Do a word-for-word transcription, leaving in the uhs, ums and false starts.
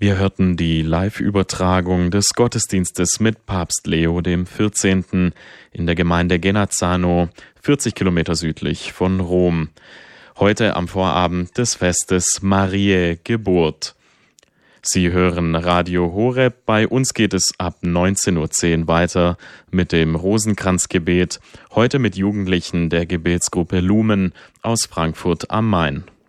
Wir hörten die Live-Übertragung des Gottesdienstes mit Papst Leo dem vierzehnten in der Gemeinde Genazzano, vierzig Kilometer südlich von Rom. Heute am Vorabend des Festes Mariä Geburt. Sie hören Radio Horeb. Bei uns geht es ab neunzehn Uhr zehn weiter mit dem Rosenkranzgebet, heute mit Jugendlichen der Gebetsgruppe Lumen aus Frankfurt am Main.